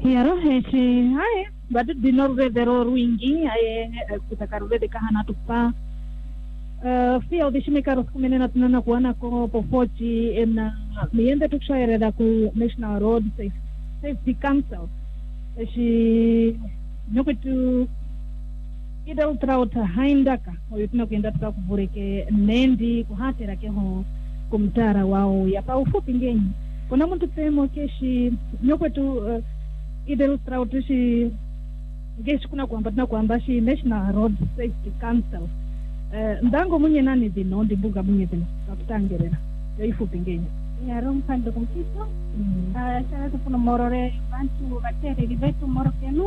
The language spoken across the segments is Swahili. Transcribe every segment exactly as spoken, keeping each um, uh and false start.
Hiaro hechi hai badu dinorve dero ruingi ai kutakarve de kahana tupa uh, fia odishimika kumene na tunana kuana ko pofochi en miende tukshaire da ku National Road Safety Council eshi nyokutu ida utrauta haindaka oyutuna kuenda tuka kuvureke nendi kuhatera keho kumtara wao ya pa ufupi ngenyi kuna mtu temo keshi nyokutu uh, ida utrauta shi ngeshi kuna kuamba tuna kuamba shi National Road Safety Council uh, ndango munye nani dino ndibuga munye dino kakutangerera ya ifupi ngenyi ya rompando kumkito mm. uh, sana tupuno morore bantu batere libetu morokenu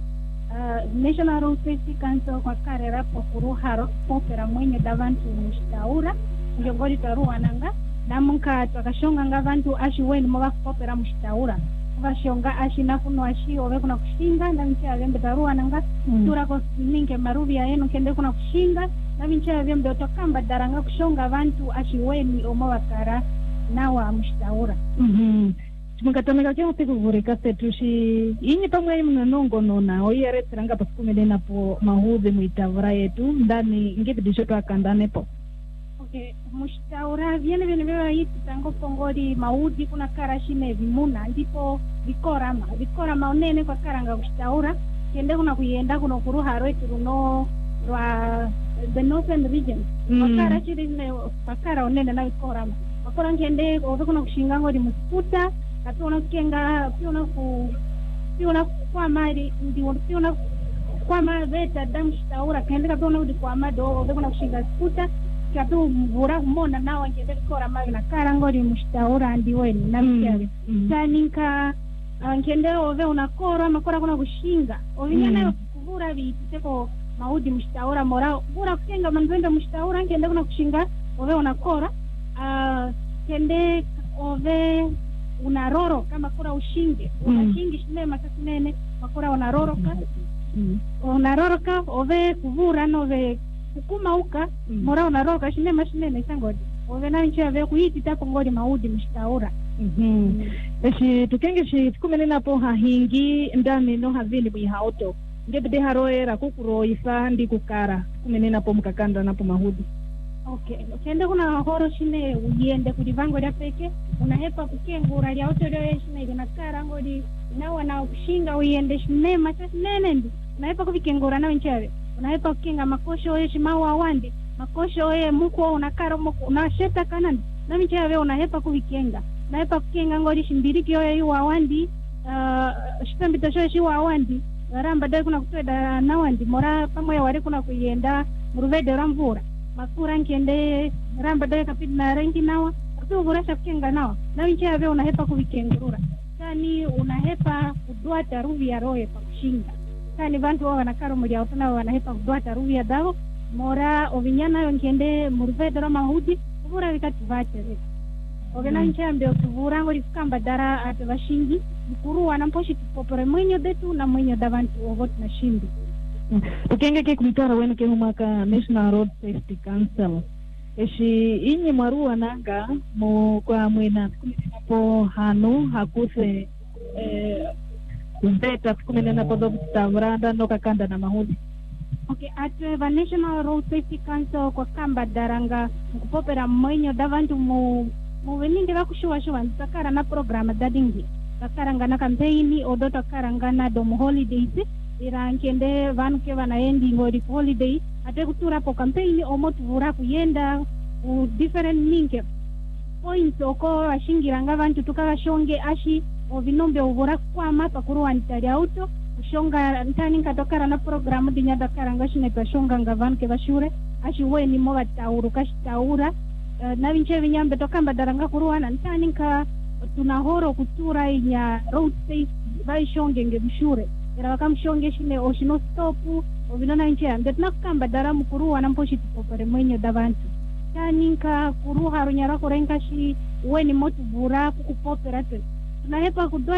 uh, National Road Safety Council kwa karera pokuru haro popera mwenye davantu mshtaura njongoli taruwa nanga namunka twakashonga nga vantu ashi weni mwa popera mshtaura vashonga ashi nafuno ashi ove kuna kushinga na mchia vyembe taruwa nanga mm. tura kwa minge marubi ya yenu kende kuna kushinga na mchia vyembe otokamba daranga kushonga vantu ashi weni omawakara nawa mshtaura mhm chimakatamika kyo tikuvurika setushi inyi pamwe mnanongo nona oyere tranga pasikumele napo mahuze muitavura yetu ndani ngibidisho twakandanepo. Okay, mshtaura viene viene vya hii tango pongori maudi kuna karashine vimuna ndipo vikorama vikorama onene kwa karanga mshtaura kende kuna kuyenda kuna kuruha roitu runo rwa the northern region mm. wakara chiri wakara onene na vikorama wakora ngende ove kuna kushinga ngori musputa ati una kenga piona ku piona kwa mali ndi piona kwa maveta damshtaura kende kapona udi kwa mado ove kuna kushinga sputa katu mvura kumona nawa ngende kora mali na kara ngori mshtaura ndi weni na mkiawe mm. saninka ngende ove unakora makora kuna kushinga ovinyana mm. kuvura viteko maudi mshtaura mora bura kukenga manzenda mshtaura ngende kuna kushinga ove unakora uh, kende ove unaroro kama kura ushinge unashingi mm. shime masasi nene makura unaroroka mm. unaroroka ove kuvura nove kukuma uka mm. mora unaroroka shime mashinene sangodi ove na nchi ave kuhiti tapo ngodi maudi mshtaura mhm mm. eshi tukenge shi tukumene napo hahingi ndani no havini bwi hauto ngebide haroera kukuro isa ndi kukara kumene napo mkakanda napo mahudi. Okay, kende kuna horo shine ujiende kudivango ya peke unahepa kukengura ya auto leo shine ina kara ngodi nawa na kushinga uiende shine masasi nene ndi unahepa kuvikengura na nchawe unahepa kukenga makosho oye shimawa wandi makosho oye muko unakara muko unasheta kanani na nchawe unahepa kuvikenga unahepa kukenga ngodi shimbiriki oye yuwa wandi uh, shitambita shoye shiwa wandi ramba dai kuna kutoda na wandi mora pamoja wale kuna kuienda muruvede ramvura makura nkende ramba dai kapidi na rengi nawa kutuvura shakenga nawa na wincha ave unahepa kuvikengurura kani unahepa kudwata ruvi ya roe pa kushinga kani bantu wao wanakaro muri autona wanahepa kudwata ruvi ya dao mora ovinyana yo nkende muruvede rama hudi kuvura vikati vachere ogena wincha ambio kuvura ngori kamba dara ate vashingi mkuru wanamposhi tupopore mwenyo detu na mwenyo davantu ovoti na shindi. Ukenge ke kumtara wenu ke humaka National Road Safety Council eshi inyi marua nanga mo kwa mwena kuminapo hanu hakuse eh kumbeta kuminapo dobu tavranda no kakanda na mahudi. Okay, atwe va National Road Safety Council kwa kamba daranga mkupopera mwenyo davantu mu muveninge vakushuwa shuwa ntakara na programa dadingi takaranga na campaign odoto karanga na dom holidays ira nkende vanke vanaendi ngori holiday ate kutura po campaign omotuvura kuyenda u different minke points oko ashingiranga vantu tukavashonge ashi ovinombe uvura kwama pakuru wantali auto kushonga ntani katokara na program dinyada karanga shine pashonga nga vanke vashure ashi weni mo vatauru kashitaura uh, na vinche vinyambe tokamba daranga kuruwana ntani ka tunahoro kutura inya road safety vaishonge nge mshure era wakamshonge shine oshino stopu ovinona nche ambe tunakamba dara mukuru wanamposhi tipopare mwenye davantu taninka kuruha runyara kurenga shi weni motu vura kukupopera tunahepa kudwa